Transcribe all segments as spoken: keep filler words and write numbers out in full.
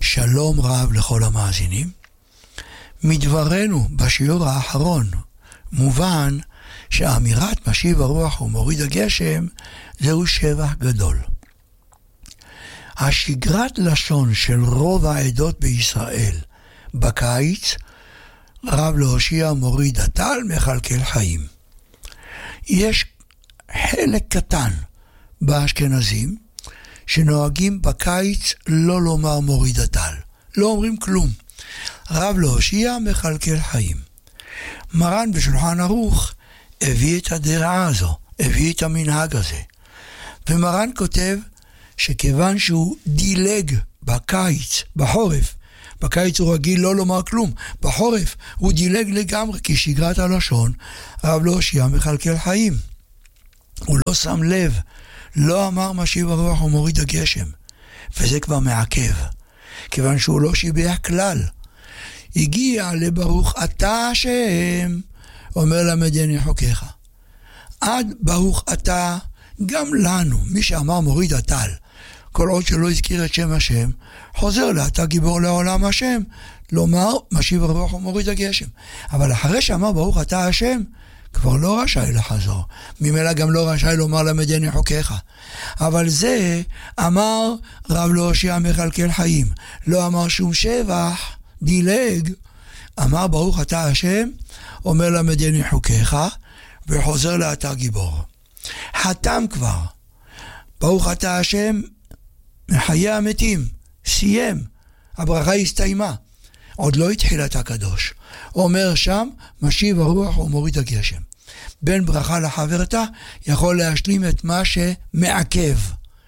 שלום רב לכל המאזינים. מדברנו בשיעור האחרון מובן שהאמירת משיב הרוח ומוריד הגשם זהו שבח גדול. השגרת לשון של רוב העדות בישראל בקיץ, רב להושיע מוריד הטל מחלקל חיים. יש חלק קטן באשכנזים שנוהגים בקיץ לא לומר מוריד הטל, לא אומרים כלום. רב להושיע מחלקל חיים. מרן בשולחן ערוך הביא את הדעה הזו, הביא את המנהג הזה. ומרן כותב שכיוון שהוא דילג בקיץ, בחורף, בקיץ הוא רגיל לא לומר כלום, בחורף הוא דילג לגמרי, כי שגרת הלשון רב להושיע מחלקל חיים. הוא לא שם לב, לא אמר משיב הרוח ומוריד הגשם, וזה כבר מעכב, כיוון שהוא לא שיבח כלל. הגיע לברוך אתה השם, אומר למדני חוקיך. עד ברוך אתה, גם לנו, מי שאמר מוריד הטל, כל עוד שלא הזכיר את שם השם, חוזר לה, אתה גיבור לעולם השם, לומר משיב הרוח ומוריד הגשם. אבל אחרי שאמר ברוך אתה השם, כבר לא רשאי לחזור. ממילא גם לא רשאי לומר למדני חוקיך. אבל זה אמר רב להושיע מחלקל חיים. לא אמר שום שבח, דילג. אמר ברוך אתה השם, אומר למדני חוקיך, וחוזר לה, אתה גיבור. חתם כבר. ברוך אתה השם, מחיי המתים. סיים. הברכה הסתיימה. עוד לא התחיל את הקדוש. אומר שם, משיב הרוח ומוריד הגשם. בין ברכה לחברתה יכול להשלים את מה שמעכב.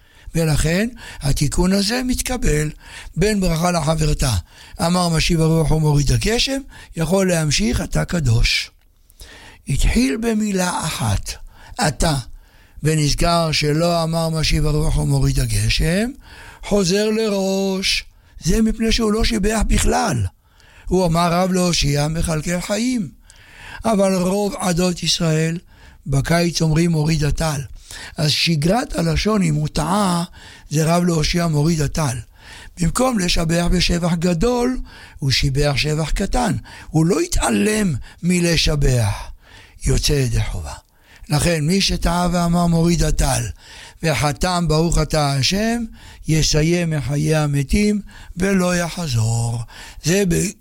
ולכן התיקון הזה מתקבל. בין ברכה לחברתה אמר משיב הרוח ומוריד הגשם, יכול להמשיך אתה קדוש. התחיל במילה אחת, אתה, ונזכר שלא אמר משיב הרוח ומוריד הגשם, חוזר לראש. זה מפני שהוא לא שיבח בכלל. הוא אמר רב להושיע מחלקל חיים. אבל רוב עדות ישראל בקיץ אומרים מוריד הטל. אז שגרת הלשון, אם הוא טעה, זה רב להושיע מוריד הטל. במקום לשבח בשבח גדול, הוא שיבח שבח קטן. הוא לא יתעלם מלשבח. יוצא ידי חובה. לכן מי שטעה ואמר מוריד הטל וחתם ברוך אתה השם, יסיים מחיי המתים ולא יחזור. זה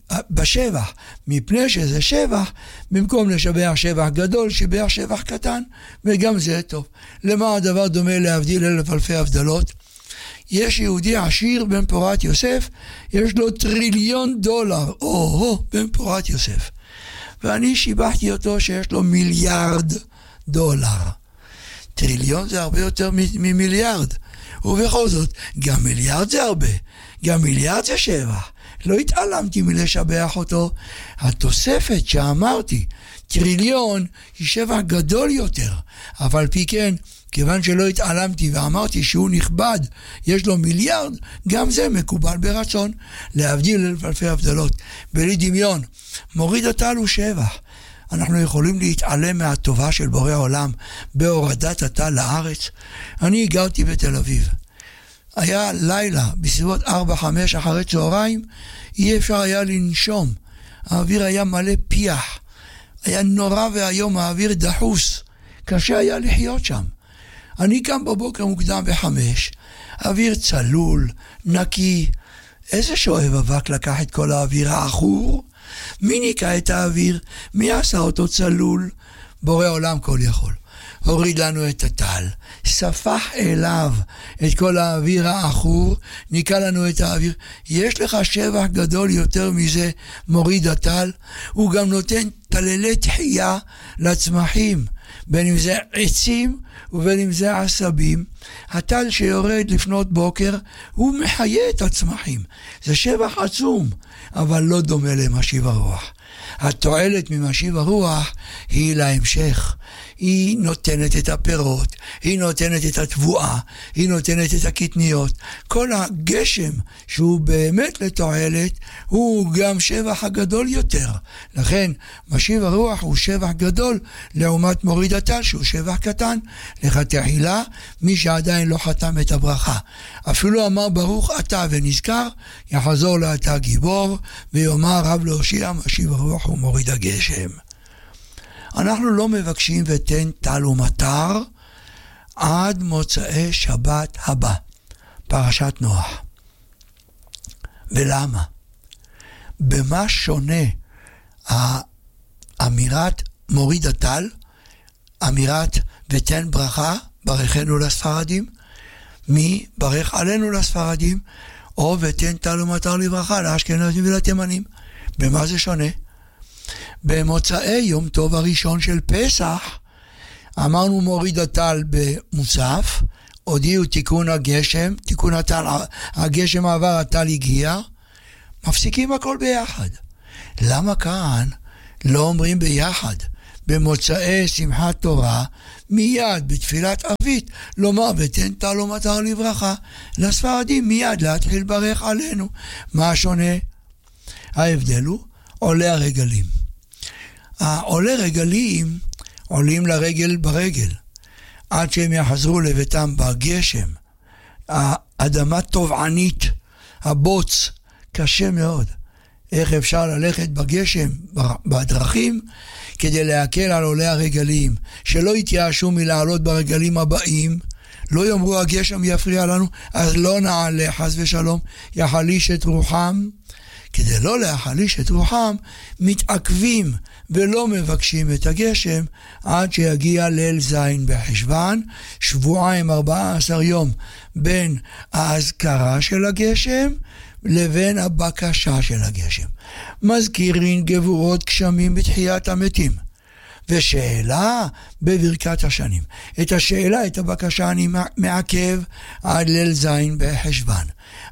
בשבח, מפני שזה שבח, במקום לשבח שבח גדול, שיבח שבח קטן, וגם זה טוב. למה הדבר דומה להבדיל אלף אלפי הבדלות? יש יהודי עשיר בן פורת יוסף, יש לו טריליון דולר, או, בן פורת יוסף. ואני שיבחתי אותו שיש לו מיליארד דולר. טריליון זה הרבה יותר ממיליארד. ובכל זאת, גם מיליארד זה הרבה. גם מיליארד זה שבח. לא התעלמתי מלשבח אותו. התוספת שאמרתי, טריליון, היא שבח גדול יותר. אבל פי כן, כיוון שלא התעלמתי ואמרתי שהוא נכבד, יש לו מיליארד, גם זה מקובל ברצון. להבדיל אלף אלפי הבדלות. בלי דמיון. מוריד הטל הוא שבח. אנחנו יכולים להתעלם מהטובה של בורא העולם בהורדת הטל לארץ. אני גרתי בתל אביב. היה לילה בסביבות ארבע חמש אחרי צהריים, אי אפשר היה לנשום. האוויר היה מלא פיח. היה נורא והיום האוויר דחוס. קשה היה לחיות שם. אני קם בבוקר מוקדם בחמש. אוויר צלול, נקי. איזה שואב אבק לקח את כל האוויר האחור? מי ניקה את האוויר? מי עשה אותו צלול? בורא עולם כל יכול. הוריד לנו את הטל, ספח אליו את כל האוויר האחור, ניקה לנו את האוויר. יש לך שבח גדול יותר מזה, מוריד הטל. הוא גם נותן תללי תחייה לצמחים, בין אם זה עצים ובין אם זה עשבים. הטל שיורד לפנות בוקר, הוא מחיה את הצמחים. זה שבח עצום, אבל לא דומה למשיב הרוח. התועלת ממשיב הרוח היא להמשך. היא נותנת את הפירות, היא נותנת את התבואה, היא נותנת את הקטניות. כל הגשם שהוא באמת לתועלת הוא גם שבח הגדול יותר. לכן משיב הרוח הוא שבח גדול לעומת מוריד הטל שהוא שבח קטן. לכתחילה מי שעדיין לא חתם את הברכה אפילו אמר ברוך אתה ונזכר, יחזור לאתה גיבור ויאמר רב להושיע משיב הרוח הוא מוריד הגשם. אנחנו לא מבקשים ותן טל ומטר עד מוצאי שבת הבא, פרשת נוח. ולמה? במה שונה האמירת מוריד הטל, אמירת ותן ברכה, ברכנו לספרדים, מי ברך עלינו לספרדים, או ותן טל ומטר לברכה לאשכנזים ולתימנים. במה זה שונה? במוצאי יום טוב הראשון של פסח אמרנו מוריד הטל במוסף, הודיעו תיקון הגשם, תיקון הטל, הגשם עבר, הטל הגיע, מפסיקים הכל ביחד. למה כאן לא אומרים ביחד? במוצאי שמחת תורה מיד בתפילת ערבית לומר ותן טל ומטר לברכה, לספרדים מיד להתחיל ברך עלינו. מה שונה? ההבדל הוא עולי הרגלים. העולי רגלים עולים לרגל ברגל עד שהם יחזרו לביתם בגשם. האדמה טובענית, הבוץ קשה מאוד. איך אפשר ללכת בגשם בדרכים כדי להקל על עולי הרגלים, שלא יתייאשו מלעלות ברגלים הבאים, לא יאמרו הגשם יפריע לנו, אז לא נעלה חס ושלום, יחליש את רוחם. כדי לא להחליש את רוחם, מתעכבים ולא מבקשים את הגשם עד שיגיע ליל זין בחשבן, שבועיים ארבעה עשר יום בין ההזכרה של הגשם לבין הבקשה של הגשם. מזכירים גבורות גשמים בתחיית המתים, ושאלה בברכת השנים. את השאלה, את הבקשה אני מעכב עד ליל זין בחשבן.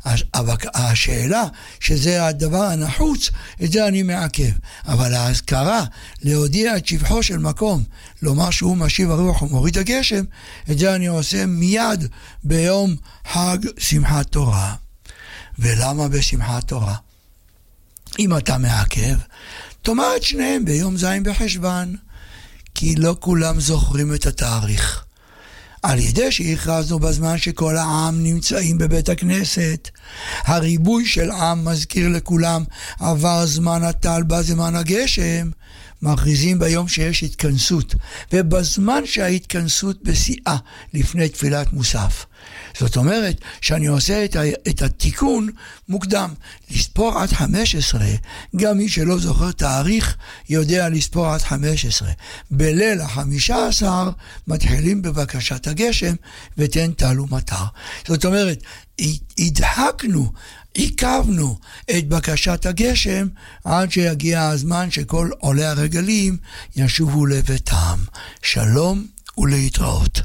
השאלה, שזה הדבר הנחוץ, את זה אני מעכב. אבל ההזכרה, להודיע את שבחו של מקום, לומר שהוא משיב הרוח ומוריד הגשם, את זה אני עושה מיד ביום חג שמחת תורה. ולמה בשמחת תורה? אם אתה מעכב, תאמר את שניהם ביום זין בחשבן. כי לא כולם זוכרים את התאריך. על ידי שהכרזנו בזמן שכל העם נמצאים בבית הכנסת, הריבוי של עם מזכיר לכולם, עבר זמן הטל בזמן הגשם, מכריזים ביום שיש התכנסות, ובזמן שההתכנסות בשיאה לפני תפילת מוסף. זאת אומרת שאני עושה את, ה- את התיקון מוקדם. לספור עד חמש עשרה, גם מי שלא זוכר תאריך יודע לספור עד חמש עשרה. בליל החמישה עשר מתחילים בבקשת הגשם ותן טל ומטר. זאת אומרת, הדחקנו, עיכבנו את בקשת הגשם עד שיגיע הזמן שכל עולי הרגלים ישובו לביתם. שלום ולהתראות.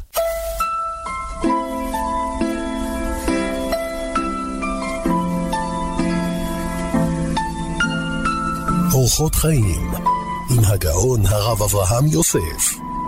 אורחות חיים עם הגאון הרב אברהם יוסף.